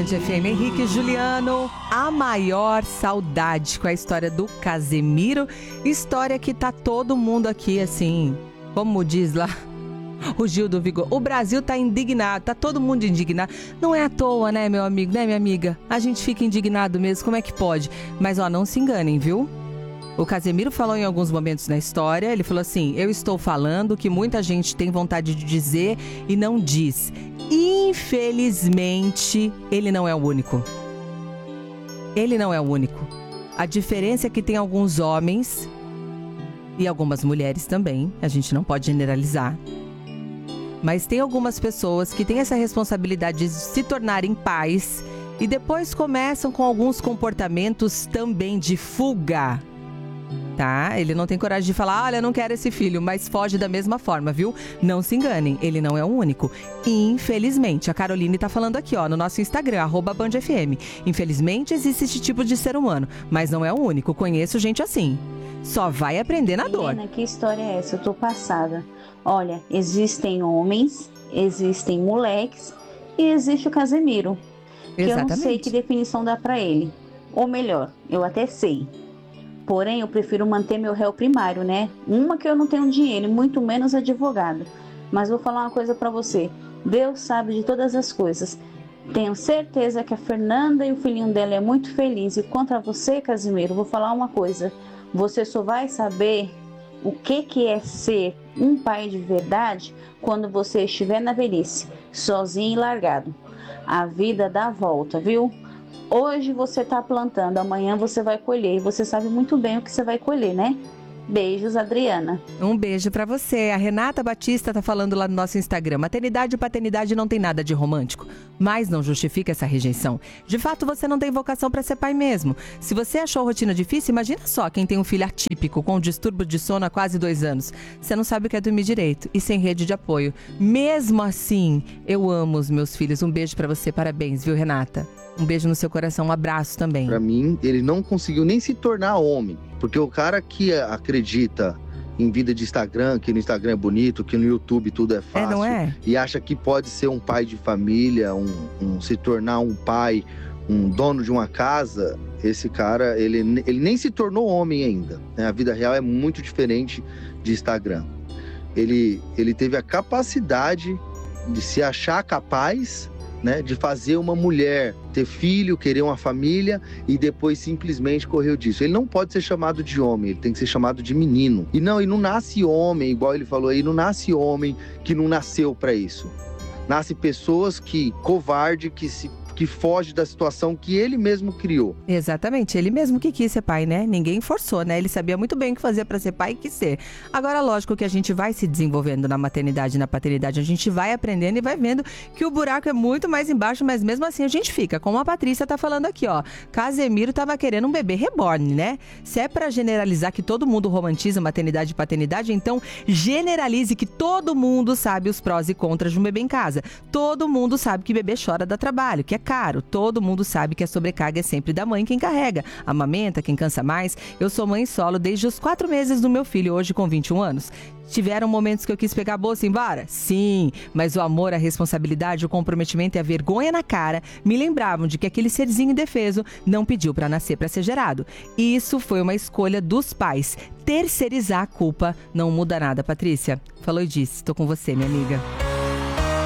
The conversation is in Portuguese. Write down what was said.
FM, Henrique e Juliano, a maior saudade com a história do Casemiro, história que tá todo mundo aqui assim, como diz lá o Gil do Vigor, o Brasil tá indignado, tá todo mundo indignado, não é à toa, né, meu amigo, né, minha amiga, a gente fica indignado mesmo, como é que pode? Mas ó, não se enganem, viu? O Casemiro falou em alguns momentos na história, ele falou assim, eu estou falando que muita gente tem vontade de dizer e não diz. Infelizmente, ele não é o único. Ele não é o único. A diferença é que tem alguns homens e algumas mulheres também, a gente não pode generalizar. Mas tem algumas pessoas que têm essa responsabilidade de se tornarem pais e depois começam com alguns comportamentos também de fuga. Tá? Ele não tem coragem de falar, olha, eu não quero esse filho, mas foge da mesma forma, viu? Não se enganem, ele não é o único. Infelizmente, a Caroline tá falando aqui, ó, no nosso Instagram, @BandFM. Infelizmente, existe esse tipo de ser humano, mas não é o único. Conheço gente assim. Só vai aprender na dor. Helena, que história é essa? Eu tô passada. Olha, existem homens, existem moleques e existe o Casemiro. Que Exatamente. eu não sei que definição dá pra ele. Ou melhor, eu até sei. Porém, eu prefiro manter meu réu primário, né? Uma que eu não tenho dinheiro, muito menos advogado. Mas vou falar uma coisa pra você. Deus sabe de todas as coisas. Tenho certeza que a Fernanda e o filhinho dela é muito feliz. E contra você, Casimiro, vou falar uma coisa. Você só vai saber o que é ser um pai de verdade quando você estiver na velhice, sozinho e largado. A vida dá volta, viu? Hoje você está plantando, amanhã você vai colher. E você sabe muito bem o que você vai colher, né? Beijos, Adriana. Um beijo pra você. A Renata Batista tá falando lá no nosso Instagram. Maternidade e paternidade não tem nada de romântico, mas não justifica essa rejeição. De fato, você não tem vocação pra ser pai mesmo. Se você achou a rotina difícil, imagina só quem tem um filho atípico, com distúrbio de sono há quase 2 anos. Você não sabe o que é dormir direito e sem rede de apoio. Mesmo assim, eu amo os meus filhos. Um beijo pra você. Parabéns, viu, Renata? Um beijo no seu coração, um abraço também. Pra mim, ele não conseguiu nem se tornar homem. Porque o cara que acredita em vida de Instagram, que no Instagram é bonito, que no YouTube tudo é fácil. Não é? E acha que pode ser um pai de família, se tornar um pai, um dono de uma casa. Esse cara, ele nem se tornou homem ainda, né? A vida real é muito diferente de Instagram. Ele teve a capacidade de se achar capaz, né, de fazer uma mulher ter filho, querer uma família e depois simplesmente correu disso. Ele não pode ser chamado de homem, ele tem que ser chamado de menino. E não nasce homem, igual ele falou aí, não nasce homem que não nasceu pra isso. Nasce pessoas covarde, que foge da situação que ele mesmo criou. Exatamente, ele mesmo que quis ser pai, né? Ninguém forçou, né? Ele sabia muito bem o que fazer pra ser pai e quis ser. Agora, lógico que a gente vai se desenvolvendo na maternidade e na paternidade, a gente vai aprendendo e vai vendo que o buraco é muito mais embaixo, mas mesmo assim a gente fica. Como a Patrícia tá falando aqui, ó. Casemiro tava querendo um bebê reborn, né? Se é pra generalizar que todo mundo romantiza maternidade e paternidade, então generalize que todo mundo sabe os prós e contras de um bebê em casa. Todo mundo sabe que bebê chora, dá trabalho, que é caro. Todo mundo sabe que a sobrecarga é sempre da mãe quem carrega. Amamenta, quem cansa mais. Eu sou mãe solo desde os 4 meses do meu filho, hoje com 21 anos. Tiveram momentos que eu quis pegar a bolsa e ir embora? Sim, mas o amor, a responsabilidade, o comprometimento e a vergonha na cara me lembravam de que aquele serzinho indefeso não pediu pra nascer pra ser gerado. Isso foi uma escolha dos pais. Terceirizar a culpa não muda nada, Patrícia. Falou e disse. Tô com você, minha amiga.